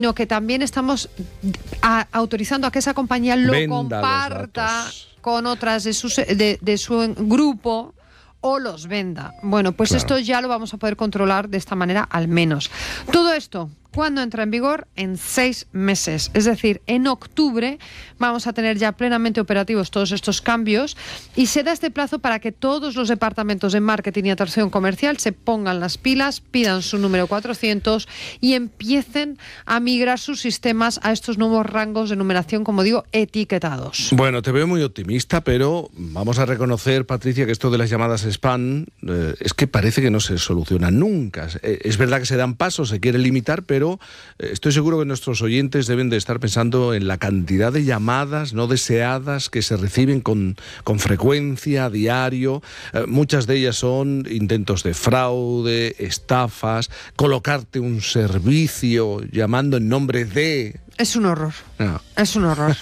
sino que también estamos autorizando a que esa compañía lo Venda comparta los con otras de su grupo o los venda. Bueno, pues Claro. esto ya lo vamos a poder controlar de esta manera al menos. Todo esto, ¿cuándo entra en vigor? En 6 meses. Es decir, en octubre vamos a tener ya plenamente operativos todos estos cambios y se da este plazo para que todos los departamentos de marketing y atracción comercial se pongan las pilas, pidan su número 400 y empiecen a migrar sus sistemas a estos nuevos rangos de numeración, como digo, etiquetados. Bueno, te veo muy optimista, pero vamos a reconocer, Patricia, que esto de las llamadas spam es que parece que no se soluciona nunca. Es verdad que se dan pasos, se quiere limitar, pero estoy seguro que nuestros oyentes deben de estar pensando en la cantidad de llamadas no deseadas que se reciben con frecuencia, a diario. Muchas de ellas son intentos de fraude, estafas, colocarte un servicio llamando en nombre de... Es un horror. No. Es un horror.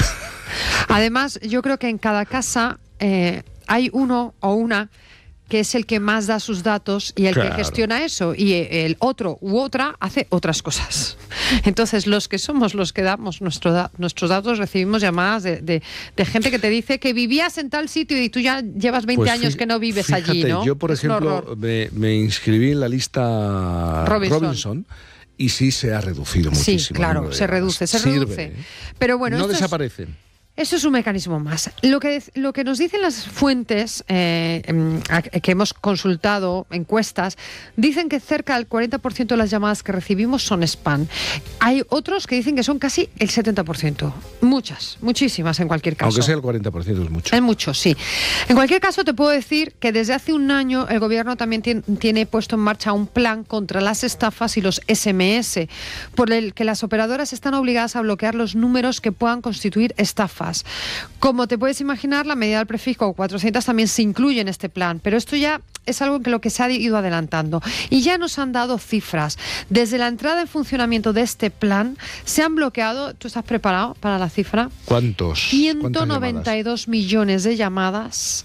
Además, yo creo que en cada casa hay uno o una que es el que más da sus datos y el Claro. que gestiona eso, y el otro u otra hace otras cosas. Entonces, los que somos los que damos nuestros datos, recibimos llamadas de gente que te dice que vivías en tal sitio y tú ya llevas 20 años que no vives allí, ¿no? Yo, por Es un ejemplo, horror. me inscribí en la lista Robinson y sí se ha reducido muchísimo. Sí, claro, se reduce. Sirve. Pero bueno, no esto desaparecen. Eso es un mecanismo más. Lo que nos dicen las fuentes que hemos consultado, encuestas, dicen que cerca del 40% de las llamadas que recibimos son spam. Hay otros que dicen que son casi el 70%. Muchísimas en cualquier caso. Aunque sea el 40% es mucho. Es mucho, sí. En cualquier caso, te puedo decir que desde hace un año el gobierno también tiene puesto en marcha un plan contra las estafas y los SMS, por el que las operadoras están obligadas a bloquear los números que puedan constituir estafas. Como te puedes imaginar, la medida del prefijo 400 también se incluye en este plan, pero esto ya es algo que lo que se ha ido adelantando. Y ya nos han dado cifras. Desde la entrada en funcionamiento de este plan, se han bloqueado, ¿tú estás preparado para la cifra? ¿Cuántos? 192 millones de llamadas,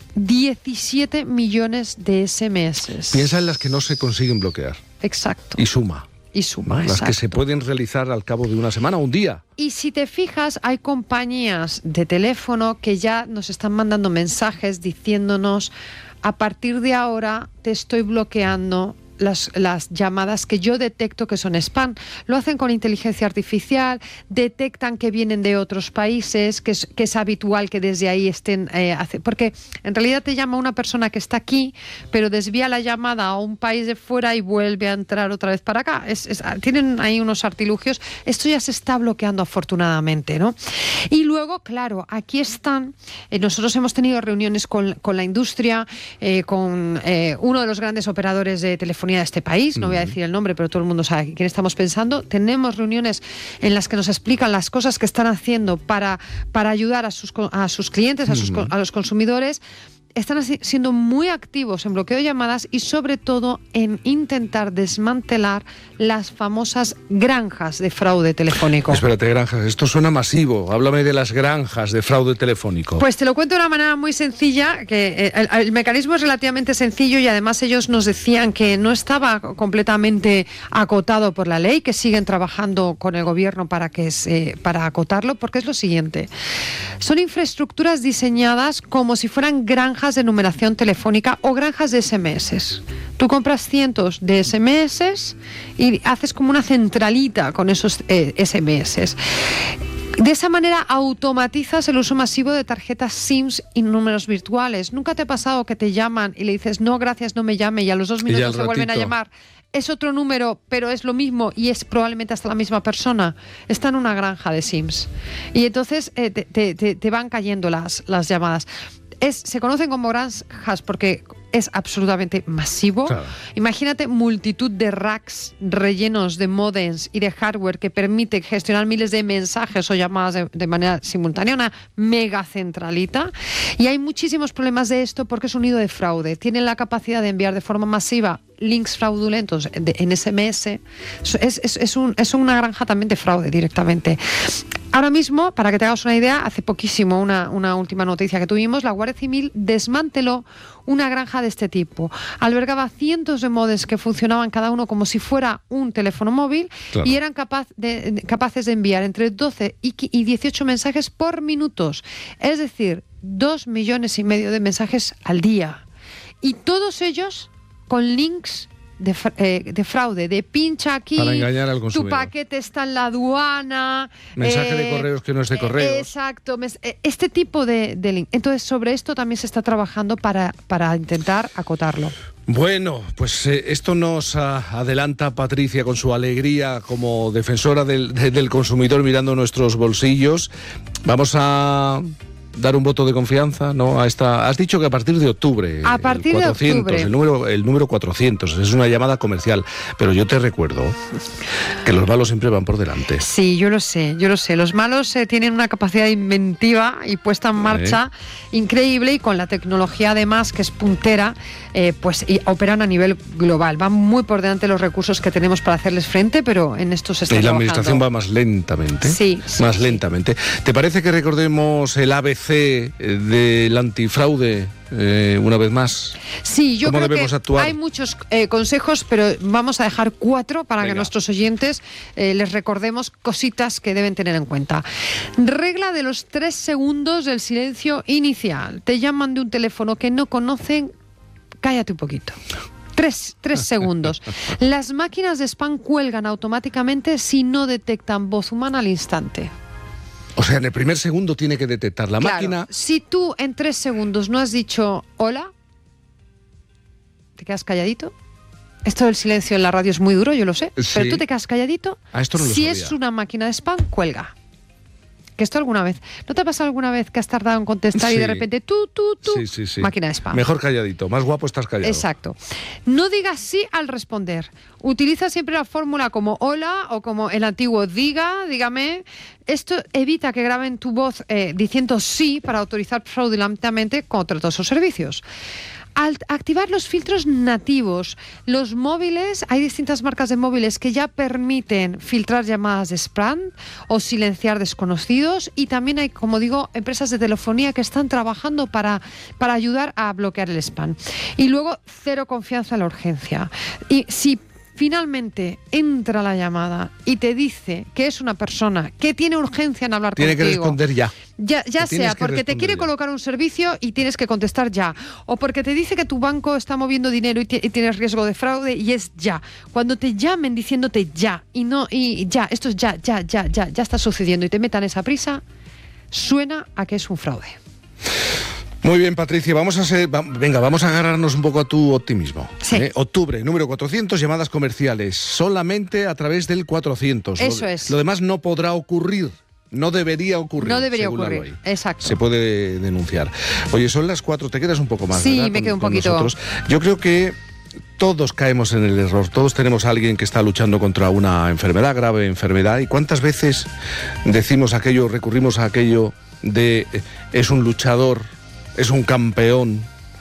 17 millones de SMS. Piensa en las que no se consiguen bloquear. Exacto. Y suma. ¿no? Las que se pueden realizar al cabo de una semana o un día. Y si te fijas, hay compañías de teléfono que ya nos están mandando mensajes diciéndonos: a partir de ahora te estoy bloqueando las llamadas que yo detecto que son spam. Lo hacen con inteligencia artificial, detectan que vienen de otros países, que es habitual que desde ahí estén... porque en realidad te llama una persona que está aquí, pero desvía la llamada a un país de fuera y vuelve a entrar otra vez para acá. Tienen ahí unos artilugios. Esto ya se está bloqueando afortunadamente, ¿no? Y luego, claro, aquí están... nosotros hemos tenido reuniones con la industria, con uno de los grandes operadores de telefonía de este país, no voy a decir el nombre, pero todo el mundo sabe quién estamos pensando. Tenemos reuniones en las que nos explican las cosas que están haciendo para ayudar a sus clientes, a los consumidores. Están siendo muy activos en bloqueo de llamadas y sobre todo en intentar desmantelar las famosas granjas de fraude telefónico. Espérate, granjas, esto suena masivo. Háblame de las granjas de fraude telefónico. Pues te lo cuento de una manera muy sencilla, que el mecanismo es relativamente sencillo y además ellos nos decían que no estaba completamente acotado por la ley, que siguen trabajando con el gobierno para acotarlo, porque es lo siguiente. Son infraestructuras diseñadas como si fueran granjas de numeración telefónica o granjas de SMS. Tú compras cientos de SMS y haces como una centralita con esos SMS. De esa manera automatizas el uso masivo de tarjetas SIMs y números virtuales. ¿Nunca te ha pasado que te llaman y le dices no, gracias, no me llame, y a los 2 minutos se vuelven a llamar? Es otro número, pero es lo mismo y es probablemente hasta la misma persona. Está en una granja de SIMs. Y entonces te van cayendo las llamadas. Se conocen como granjas porque es absolutamente masivo. Claro. Imagínate multitud de racks rellenos de modems y de hardware que permite gestionar miles de mensajes o llamadas de manera simultánea, una mega centralita. Y hay muchísimos problemas de esto porque es un nido de fraude. Tienen la capacidad de enviar de forma masiva links fraudulentos en SMS. Es una granja también de fraude directamente. Ahora mismo, para que te hagas una idea, hace poquísimo, una última noticia que tuvimos, la Guardia Civil desmanteló una granja de este tipo. Albergaba cientos de modems que funcionaban cada uno como si fuera un teléfono móvil, claro, y eran capaces de enviar entre 12 y 18 mensajes por minutos. Es decir, 2,5 millones de mensajes al día. Y todos ellos con links de fraude, de pincha aquí, para engañar al consumidor. Tu paquete está en la aduana. Mensaje de correos que no es de correos. Exacto, este tipo de link. Entonces, sobre esto también se está trabajando para intentar acotarlo. Bueno, pues esto nos adelanta Patricia con su alegría como defensora del consumidor mirando nuestros bolsillos. Vamos a dar un voto de confianza, ¿no? Has dicho que a partir de octubre. A partir 400, de octubre. El número 400, es una llamada comercial. Pero yo te recuerdo que los malos siempre van por delante. Sí, yo lo sé. Los malos tienen una capacidad inventiva y puesta en marcha increíble, y con la tecnología además que es puntera, pues operan a nivel global. Van muy por delante los recursos que tenemos para hacerles frente, pero en esto se está trabajando. Y la administración va más lentamente. Sí. Lentamente. ¿Te parece que recordemos el ABC del antifraude una vez más? Sí, yo creo que actuar? Hay muchos consejos, pero vamos a dejar 4 para que nuestros oyentes les recordemos cositas que deben tener en cuenta. Regla de los 3 segundos del silencio inicial. Te llaman de un teléfono que no conocen, cállate un poquito. 3 segundos. Las máquinas de spam cuelgan automáticamente si no detectan voz humana al instante. O sea, en el primer segundo tiene que detectar la máquina. Si tú en 3 segundos no has dicho hola, te quedas calladito. Esto del silencio en la radio es muy duro, yo lo sé. Sí. Pero tú te quedas calladito. Esto no lo sabía. Si es una máquina de spam, cuelga. Que esto alguna vez. ¿No te ha pasado alguna vez que has tardado en contestar y de repente tú, sí. máquina de spam? Mejor calladito, más guapo estás callado. Exacto. No digas sí al responder. Utiliza siempre la fórmula como hola o como el antiguo dígame. Esto evita que graben tu voz diciendo sí para autorizar fraudulentamente contratos o servicios. Al activar los filtros nativos, los móviles, hay distintas marcas de móviles que ya permiten filtrar llamadas de spam o silenciar desconocidos, y también hay, como digo, empresas de telefonía que están trabajando para ayudar a bloquear el spam. Y luego, 0 confianza en la urgencia. Y si finalmente entra la llamada y te dice que es una persona que tiene urgencia en hablar contigo. Tiene que responder ya. Ya sea porque te quiere colocar un servicio y tienes que contestar ya, o porque te dice que tu banco está moviendo dinero y tienes riesgo de fraude, y es ya. Cuando te llamen diciéndote ya esto es ya está sucediendo, y te metan esa prisa, suena a que es un fraude. Muy bien, Patricia, vamos a agarrarnos un poco a tu optimismo. Sí. Octubre, número 400, llamadas comerciales, solamente a través del 400. Eso es. Lo demás no podrá ocurrir. No debería ocurrir. No debería ocurrir, exacto. Se puede denunciar. Oye, son las 4, te quedas un poco más, Sí, ¿verdad? me quedo un poquito. Nosotros. Yo creo que todos caemos en el error, todos tenemos a alguien que está luchando contra una enfermedad, grave enfermedad, y cuántas veces recurrimos a aquello de es un luchador, es un campeón,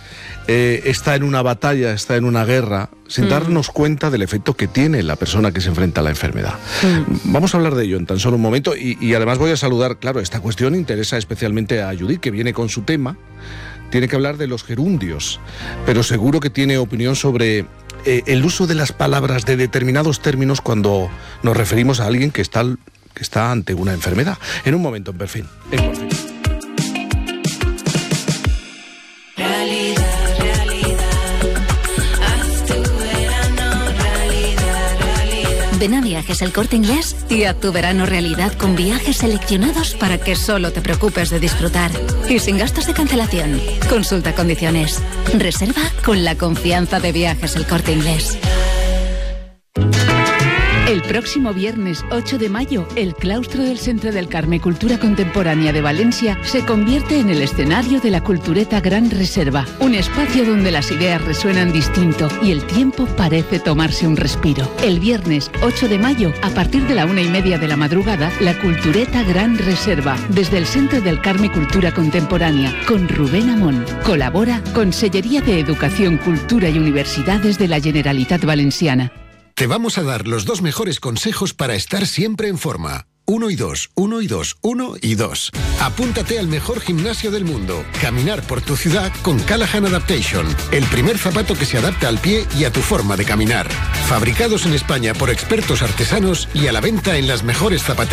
está en una batalla, está en una guerra, sin darnos cuenta del efecto que tiene la persona que se enfrenta a la enfermedad. Vamos a hablar de ello en tan solo un momento, y además voy a saludar, claro, esta cuestión interesa especialmente a Judith, que viene con su tema. Tiene que hablar de los gerundios, pero seguro que tiene opinión sobre el uso de las palabras de determinados términos cuando nos referimos a alguien que está ante una enfermedad. En un momento, en Perfil. Ven a Viajes El Corte Inglés y haz tu verano realidad con viajes seleccionados para que solo te preocupes de disfrutar y sin gastos de cancelación. Consulta condiciones. Reserva con la confianza de Viajes El Corte Inglés. El próximo viernes 8 de mayo, el claustro del Centre del Carme Cultura Contemporánea de Valencia se convierte en el escenario de la Cultureta Gran Reserva, un espacio donde las ideas resuenan distinto y el tiempo parece tomarse un respiro. El viernes 8 de mayo, a partir de la 1:30 de la madrugada, la Cultureta Gran Reserva, desde el Centre del Carme Cultura Contemporánea, con Rubén Amón. Colabora Consellería de Educación, Cultura y Universidades de la Generalitat Valenciana. Te vamos a dar los 2 mejores consejos para estar siempre en forma. 1 y 2, 1 y 2, 1 y 2. Apúntate al mejor gimnasio del mundo. Caminar por tu ciudad con Callahan Adaptation. El primer zapato que se adapta al pie y a tu forma de caminar. Fabricados en España por expertos artesanos y a la venta en las mejores zapaterías.